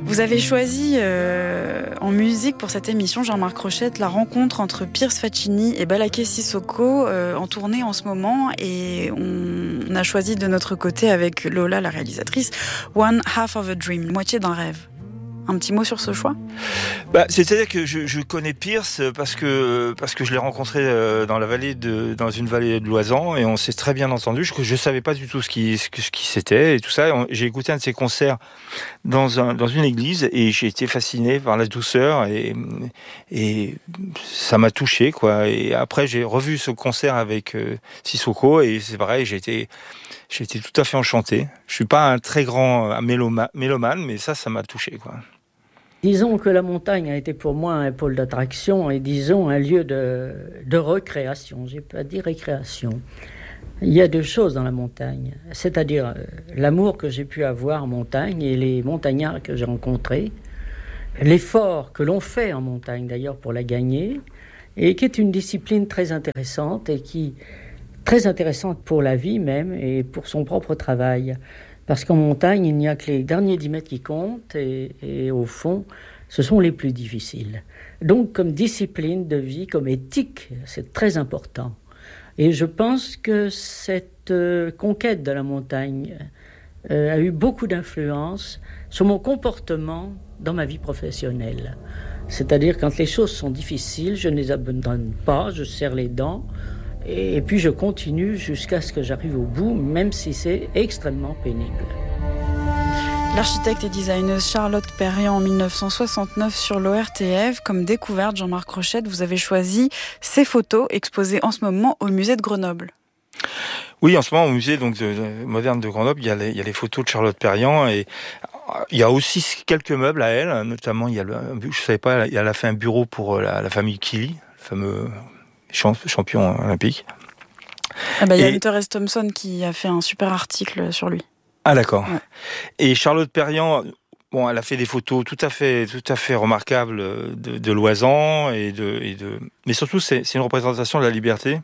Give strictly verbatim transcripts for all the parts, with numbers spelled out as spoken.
Vous avez choisi euh, en musique pour cette émission, Jean-Marc Rochette, la rencontre entre Pierce Faccini et Balaké Sissoko euh, en tournée en ce moment, et on, on a choisi de notre côté avec Lola, la réalisatrice, One Half of a Dream, moitié d'un rêve. Un petit mot sur ce choix ? Bah, c'est-à-dire que je, je connais Pierce parce que parce que je l'ai rencontré dans la vallée de dans une vallée de Loisan et on s'est très bien entendu. Je je savais pas du tout ce qui ce, ce qui c'était et tout ça. J'ai écouté un de ses concerts dans un dans une église et j'ai été fasciné par la douceur et et ça m'a touché quoi. Et après j'ai revu ce concert avec euh, Sissoko et c'est pareil, j'ai été j'ai été tout à fait enchanté. Je suis pas un très grand euh, méloma, mélomane, mais ça ça m'a touché quoi. Disons que la montagne a été pour moi un pôle d'attraction et disons un lieu de, de recréation, j'ai pas dit récréation. Il y a deux choses dans la montagne, c'est-à-dire euh, l'amour que j'ai pu avoir en montagne et les montagnards que j'ai rencontrés, l'effort que l'on fait en montagne d'ailleurs pour la gagner, et qui est une discipline très intéressante et qui très intéressante pour la vie même et pour son propre travail. Parce qu'en montagne, il n'y a que les derniers dix mètres qui comptent et, et au fond, ce sont les plus difficiles. Donc, comme discipline de vie, comme éthique, c'est très important. Et je pense que cette euh, conquête de la montagne euh, a eu beaucoup d'influence sur mon comportement dans ma vie professionnelle. C'est-à-dire, quand les choses sont difficiles, je ne les abandonne pas, je serre les dents. Et puis je continue jusqu'à ce que j'arrive au bout, même si c'est extrêmement pénible. L'architecte et designeuse Charlotte Perriand en dix-neuf cent soixante-neuf sur l'O R T F. Comme découverte, Jean-Marc Rochette, vous avez choisi ces photos exposées en ce moment au musée de Grenoble. Oui, en ce moment au musée donc, de, de, moderne de Grenoble, il y, a les, il y a les photos de Charlotte Perriand et il y a aussi quelques meubles à elle, notamment il y a le, je savais pas, elle a fait un bureau pour la, la famille Killy, le fameux champion olympique. Ah bah, il y a Hunter S. Thompson qui a fait un super article sur lui. Ah d'accord. Ouais. Et Charlotte Perriand, bon, elle a fait des photos tout à fait, tout à fait remarquables de, de Loisan et de, et de, mais surtout c'est, c'est une représentation de la liberté.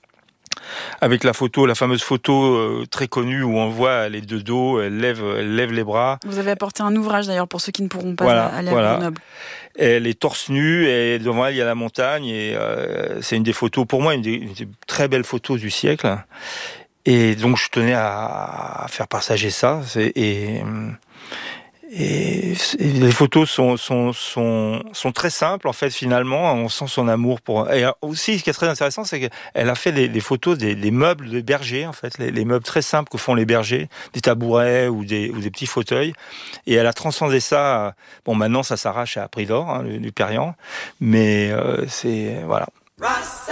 Avec la photo, la fameuse photo euh, très connue où on voit elle est de dos, elle lève, elle lève les bras. Vous avez apporté un ouvrage d'ailleurs pour ceux qui ne pourront pas voilà, aller voilà. à Grenoble. Elle est torse nu et devant elle il y a la montagne et euh, c'est une des photos, pour moi une des, une des très belles photos du siècle. Et donc je tenais à, à faire partager ça. C'est, et, et, et les photos sont, sont, sont, sont très simples en fait finalement. On sent son amour pour. Et aussi ce qui est très intéressant, c'est qu'elle a fait des, des photos des, des meubles de bergers en fait, les, les meubles très simples que font les bergers, des tabourets ou des, ou des petits fauteuils. Et elle a transcendé ça. Bon, maintenant ça s'arrache à prix d'or, hein, du Perriand, mais euh, c'est voilà.